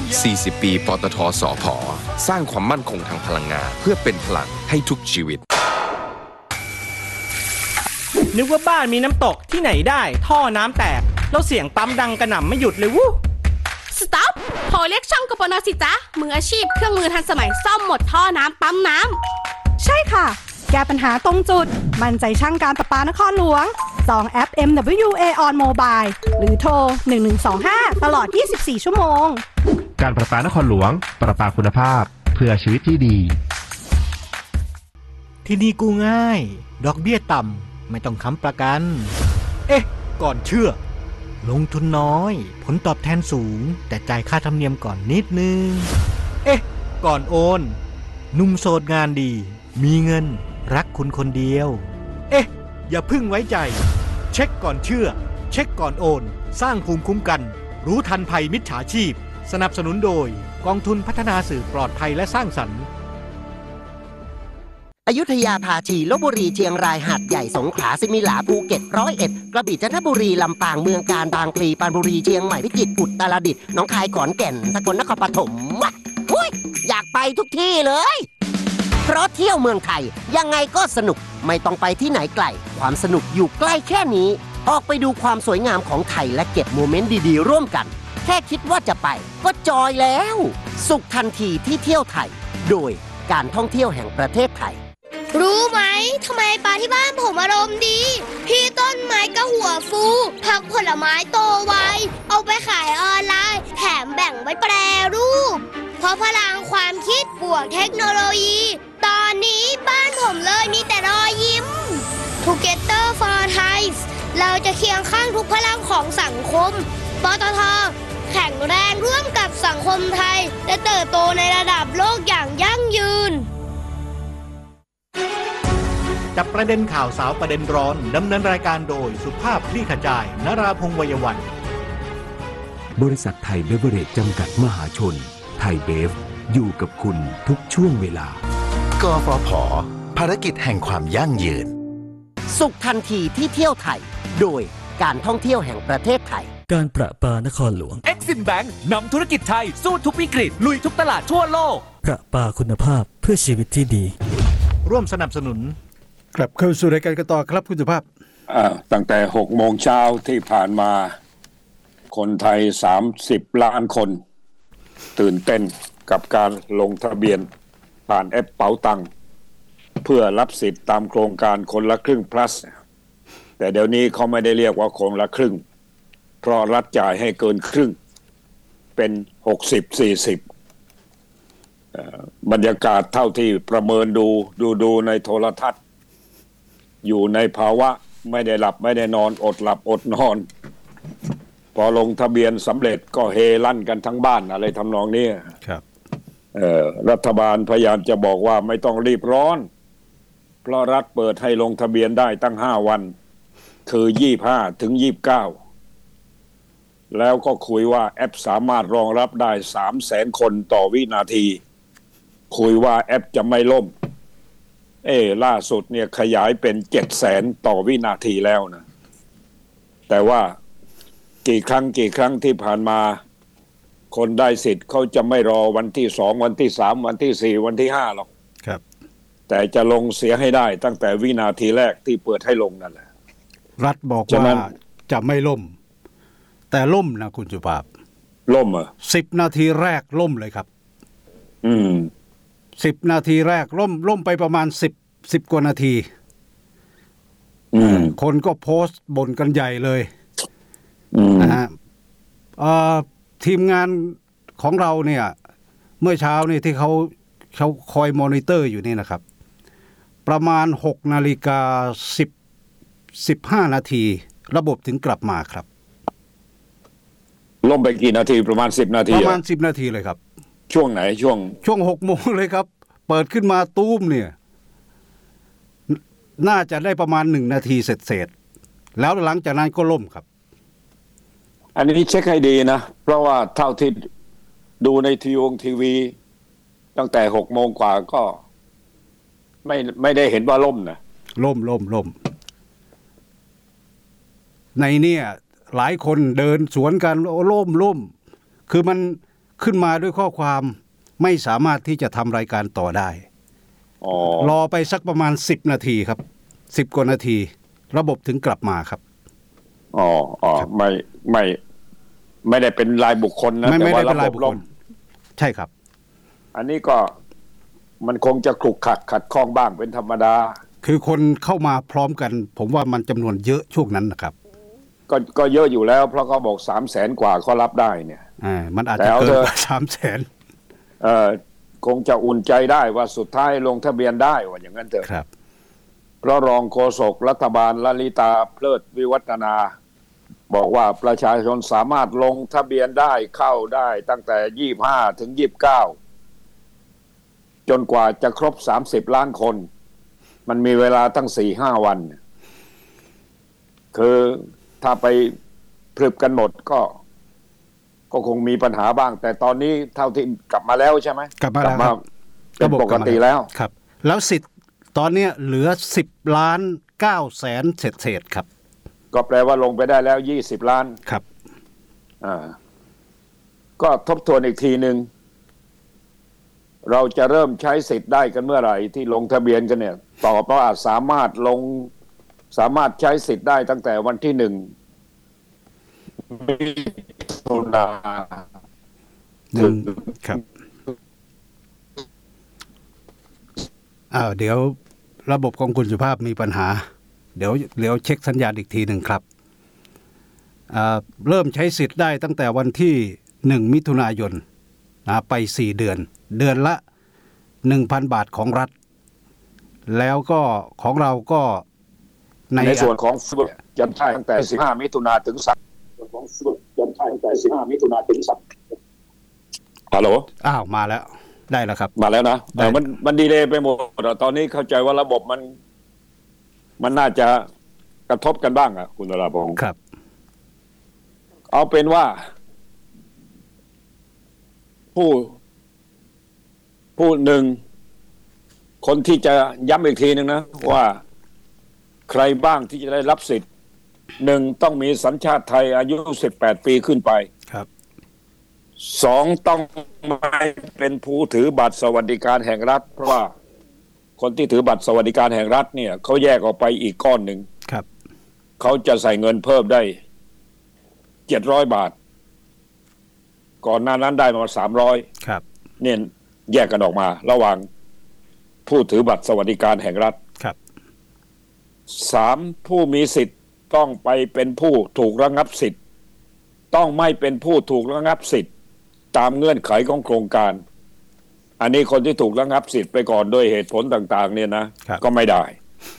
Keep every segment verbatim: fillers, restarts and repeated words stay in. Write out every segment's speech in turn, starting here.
สี่สิบ ปีปตท.สผ.สร้างความมั่นคงทางพลังงานเพื่อเป็นพลังให้ทุกชีวิตนึกว่าบ้านมีน้ำตกที่ไหนได้ท่อน้ำแตกแล้วเสียงปั๊มดังกระหน่ำไม่หยุดเลยวู้สต็อปโทรเรียกช่างกปนสิจ๊ะมืออาชีพเครื่องมือทันสมัยซ่อมหมดท่อน้ำปั๊มน้ำใช่ค่ะแก้ปัญหาตรงจุดมั่นใจช่างการประปานครหลวงจองแอป เอ็ม ดับเบิลยู เอ on Mobile หรือโทรหนึ่งหนึ่งสองห้าตลอดยี่สิบสี่ชั่วโมงการประปานครหลวงประปาคุณภาพเพื่อชีวิตที่ดีที่นี่กู้ง่ายดอกเบี้ยต่ำไม่ต้องค้ำประกันเอ๊ะก่อนเชื่อลงทุนน้อยผลตอบแทนสูงแต่จ่ายค่าธรรมเนียมก่อนนิดนึงเอ๊ะก่อนโอนหนุ่มโสดงานดีมีเงินรักคุณคนเดียวเอ๊ะอย่าพึ่งไว้ใจเช็คก่อนเชื่อเช็คก่อนโอนสร้างภูมิคุ้มกันรู้ทันภัยมิจฉาชีพสนับสนุนโดยกองทุนพัฒนาสื่อปลอดภัยและสร้างสรรค์อยุธยาภาชีลพบุรีเชียงรายหาดใหญ่สงขลาสิมิหลาภูเก็ตร้อยเอ็ดกระบี่จันทบุรีลำปางเมืองกาญบางพลีปรานบุรีเชียงใหม่พิจิตรอุตรดิตถ์หนองคายขอนแก่นสกลนครปฐมหุ้ยอยากไปทุกที่เลยเพราะเที่ยวเมืองไทยยังไงก็สนุกไม่ต้องไปที่ไหนไกลความสนุกอยู่ใกล้แค่นี้ออกไปดูความสวยงามของไทยและเก็บโมเมนต์ดีๆร่วมกันแค่คิดว่าจะไปก็จอยแล้วสุขทันทีที่เที่ยวไทยโดยการท่องเที่ยวแห่งประเทศไทยรู้ไหมทำไมปลาที่บ้านผมอารมณ์ดีพี่ต้นไม้ก็หัวฟูผักผลไม้โตไวเอาไปขายออนไลน์แถมแบ่งไว้แปรรูปเพราะพลังความคิดบวกเทคโนโลยีตอนนี้บ้านผมเลยมีแต่รอยยิ้ม Together for Thai เราจะเคียงข้างทุกพลังของสังคมปตท.แข็งแรงร่วมกับสังคมไทยและเติบโตในระดับโลกอย่างยั่งยืนจับประเด็นข่าวสาวประเด็นร้อนดำเนินรายการโดยสุภาพคลี่ขจายนราพงษ์วัยวันบริษัทไทยเบเวอเรจจำกัดมหาชนไทยเบฟอยู่กับคุณทุกช่วงเวลากฟผ.ภารกิจแห่งความยั่งยืนสุขทันทีที่เที่ยวไทยโดยการท่องเที่ยวแห่งประเทศไทยการประปานครหลวง Exim Bank นำธุรกิจไทยสู้ทุกวิกฤตลุยทุกตลาดทั่วโลกประปาคุณภาพเพื่อชีวิตที่ดีร่วมสนับสนุนกลับเข้าสู่รายการกันต่อครับคุณสุภาพอ่าตั้งแต่หกโมงเช้าที่ผ่านมาคนไทยสามสิบล้านคนตื่นเต้นกับการลงทะเบียนผ่านแอปเป๋าตังค์เพื่อรับสิทธิ์ตามโครงการคนละครึ่ง plus แต่เดี๋ยวนี้เขาไม่ได้เรียกว่าคนละครึ่งเพราะรัฐจ่ายให้เกินครึ่งเป็นหกสิบ สี่สิบบรรยากาศเท่าที่ประเมินดูดูดูในโทรทัศน์อยู่ในภาวะไม่ได้หลับไม่ได้นอนอดหลับอดนอนพอลงทะเบียนสำเร็จก็เฮลั่นกันทั้งบ้านอะไรทำนองนี้ครับเอ่อรัฐบาลพยายามจะบอกว่าไม่ต้องรีบร้อนเพราะรัฐเปิดให้ลงทะเบียนได้ตั้งห้าวันคือยี่สิบห้าถึงยี่สิบเก้าแล้วก็คุยว่าแอปสามารถรองรับได้ สามแสน คนต่อวินาทีคุยว่าแอปจะไม่ล่มเอ้ล่าสุดเนี่ยขยายเป็น เจ็ดแสน ต่อวินาทีแล้วนะแต่ว่ากี่ครั้งกี่ครั้งที่ผ่านมาคนได้สิทธิ์เขาจะไม่รอวันที่สองวันที่สามวันที่สี่วันที่ห้าหรอกครับแต่จะลงเสียให้ได้ตั้งแต่วินาทีแรกที่เปิดให้ลงนั่นแหละรัฐบอกว่าจะไม่ล่มแต่ล่มนะคุณสุภาพล่มเหรอสิบนาทีแรกล่มเลยครับอืมสิบนาทีแรกล่มล่มไปประมาณสิบ สิบกว่านาทีอืมคนก็โพสต์บ่นกันใหญ่เลยนะฮะเอ่อทีมงานของเราเนี่ยเมื่อเช้านี่ที่เขาเขาคอยมอนิเตอร์อยู่นี่นะครับประมาณหกนาฬิกาสิบ สิบห้านาทีระบบถึงกลับมาครับล่มไปกี่นาทีประมาณสิบนาทีประมาณสิบนาทีเลยครับช่วงไหนช่วงช่วงหกโมงเลยครับเปิดขึ้นมาตูมเนี่ยน่าจะได้ประมาณหนึ่งนาทีเสร็จๆแล้วหลังจากนั้นก็ล่มครับอันนี้เช็คให้ดีนะเพราะว่าเท่าที่ดูในทีวงทีวีตั้งแต่หกโมงกว่าก็ไม่ไม่ได้เห็นว่าล่มนะล่มล่มล่มในเนี่ยหลายคนเดินสวนกันโอ้ล่มล่มคือมันขึ้นมาด้วยข้อความไม่สามารถที่จะทำรายการต่อได้รอไปสักประมาณสิบนาทีครับสิบกว่านาทีระบบถึงกลับมาครับอ๋ออ๋อไม่ไม่ไม่ได้เป็นรายบุคคลนะแต่ว่าระบบล่มใช่ครับอันนี้ก็มันคงจะขลุกขลักขัดข้องบ้างเป็นธรรมดาคือคนเข้ามาพร้อมกันผมว่ามันจำนวนเยอะช่วงนั้นนะครับก็ก็เยอะอยู่แล้วเพราะเขาบอกสามแสนกว่าเขารับได้เนี่ยอ่ามันอาจจะเกินกว่าสามแสนเอ่อคงจะอุ่นใจได้ว่าสุดท้ายลงทะเบียนได้ว่าอย่างนั้นเถอะครับเพราะรองโฆษกรัฐบาลลลิตาเพลิดวิวัฒนาบอกว่าประชาชนสามารถลงทะเบียนได้เข้าได้ตั้งแต่ยี่สิบห้าถึงยี่สิบเก้าจนกว่าจะครบสามสิบล้านคนมันมีเวลาตั้ง สี่ห้า วันคือถ้าไปพรึบกันหมดก็ก็คงมีปัญหาบ้างแต่ตอนนี้เท่าที่กลับมาแล้วใช่ไหมกลับมาแล้วครับเป็นปกติแล้วครับแล้วสิทธิ์ตอนนี้เหลือสิบล้านเก้าแสนเศษๆครับก็แปลว่าลงไปได้แล้วยี่สิบล้านครับอ่าก็ทบทวนอีกทีนึงเราจะเริ่มใช้สิทธิ์ได้กันเมื่อไหร่ที่ลงทะเบียนกันเนี่ยตอบว่าอาจสามารถลงสามารถใช้สิทธิ์ได้ตั้งแต่วันที่หนึ่งมิถุนายนครับอ้าวเดี๋ยวระบบของคุณสุภาพมีปัญหาเดี๋ยวเดี๋ยวเช็คสัญญาณอีกทีหนึ่งครับอ่าเริ่มใช้สิทธิ์ได้ตั้งแต่วันที่หนึ่งมิถุนายนนะไปสี่เดือนเดือนละ หนึ่งพัน บาทของรัฐแล้วก็ของเราก็ในในส่วนของจำได้ตั้งแต่สิบห้ามิถุนายนถึงสามของจำได้ตั้งแต่สิบห้ามิถุนายนถึงสามฮัลโหลอ้าวมาแล้วได้แล้วครับมาแล้วนะแต่มันมันดีเลย์ไปหมดตอนนี้เข้าใจว่าระบบมันมันน่าจะกระทบกันบ้างอ่ะคุณวราพงศ์ครับเอาเป็นว่าผู้ผู้หนึ่งคนที่จะย้ำอีกทีนึงนะว่าใครบ้างที่จะได้รับสิทธิ์หนึ่งต้องมีสัญชาติไทยอายุสิบแปดปีขึ้นไปครับสองต้องไม่เป็นผู้ถือบัตรสวัสดิการแห่งรัฐเพราะว่าคนที่ถือบัตรสวัสดิการแห่งรัฐเนี่ยเขาแยกออกไปอีกก้อนหนึ่งครับเขาจะใส่เงินเพิ่มได้เจ็ดร้อยบาทก่อนหน้านั้นได้มาสามร้อยครับเนี่ยแยกกันออกมาระหว่างผู้ถือบัตรสวัสดิการแห่งรัฐครับสามผู้มีสิทธิ์ต้องไปเป็นผู้ถูกระงับสิทธิ์ต้องไม่เป็นผู้ถูกระงับสิทธิ์ตามเงื่อนไขของโครงการอันนี้คนที่ถูกระงับสิทธิ์ไปก่อนด้วยเหตุผลต่างๆเนี่ยนะก็ไม่ได้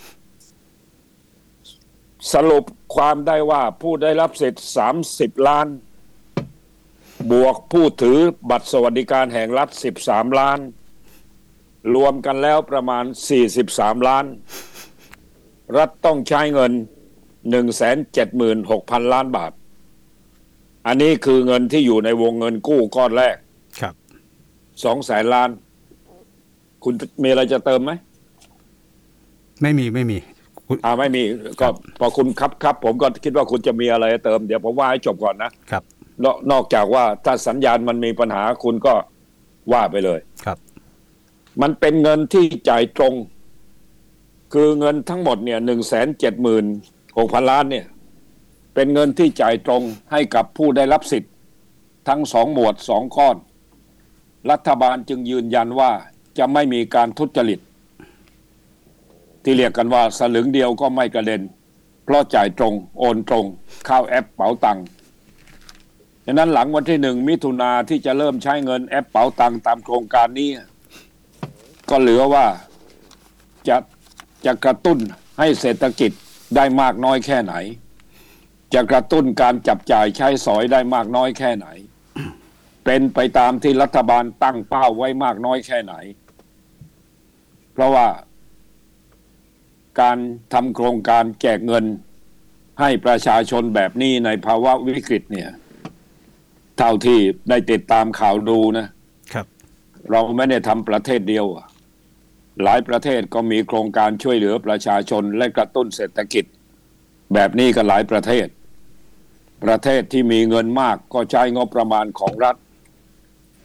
สรุปความได้ว่าผู้ได้รับสิทธิ์สามสิบล้านบวกผู้ถือบัตรสวัสดิการแห่งรัฐสิบสามล้านรวมกันแล้วประมาณสี่สิบสามล้านรัฐต้องใช้เงิน หนึ่งแสนเจ็ดหมื่นหกพัน ล้านบาทอันนี้คือเงินที่อยู่ในวงเงินกู้ก้อนแรกครับสองแสน ล้านคุณมีอะไรจะเติมไหมไม่มีไม่มีอ่าไม่มีก็พอคุณครับครับผมก็คิดว่าคุณจะมีอะไรเติมเดี๋ยวผมว่าให้จบก่อนนะครับนอกจากว่าถ้าสัญญาณมันมีปัญหาคุณก็ว่าไปเลยครับมันเป็นเงินที่จ่ายตรงคือเงินทั้งหมดเนี่ย หนึ่งแสนเจ็ดหมื่นหกพัน ล้านเนี่ยเป็นเงินที่จ่ายตรงให้กับผู้ได้รับสิทธิ์ทั้งสองหมวดสองก้อนรัฐบาลจึงยืนยันว่าจะไม่มีการทุจริตที่เรียกกันว่าสลึงเดียวก็ไม่กระเด็นเพราะจ่ายตรงโอนตรงเข้าแอปเป๋าตังค์ฉะนั้นหลังวันที่หนึ่งมิถุนาที่จะเริ่มใช้เงินแอปเป๋าตังค์ตามโครงการนี้ก็เหลือว่าจะจะกระตุ้นให้เศรษฐกิจได้มากน้อยแค่ไหนจะกระตุ้นการจับจ่ายใช้สอยได้มากน้อยแค่ไหนเป็นไปตามที่รัฐบาลตั้งเป้าไว้มากน้อยแค่ไหนเพราะว่าการทำโครงการแจกเงินให้ประชาชนแบบนี้ในภาวะวิกฤตเนี่ยเท่าที่ได้ติดตามข่าวดูนะครับเราไม่ได้ทำประเทศเดียวหลายประเทศก็มีโครงการช่วยเหลือประชาชนและกระตุ้นเศรษฐกิจแบบนี้ก็หลายประเทศประเทศที่มีเงินมากก็ใช้งบประมาณของรัฐ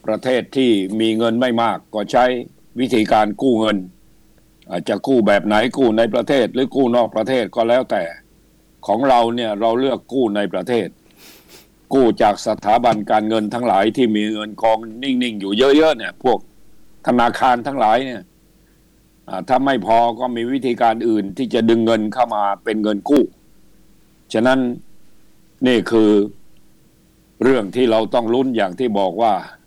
ประเทศที่มีเงินไม่มากก็ใช้วิธีการกู้เงินอาจจะกู้แบบไหนกู้ในประเทศหรือกู้นอกประเทศก็แล้วแต่ของเราเนี่ยเราเลือกกู้ในประเทศกู้จากสถาบันการเงินทั้งหลายที่มีเงินกองนิ่งๆอยู่เยอะๆเนี่ยพวกธนาคารทั้งหลายเนี่ยถ้าไม่พอก็มีวิธีการอื่นที่จะดึงเงินเข้ามาเป็นเงินกู้ฉะนั้นนี่คือเรื่องที่เราต้องลุ้นอย่างที่บอกว่า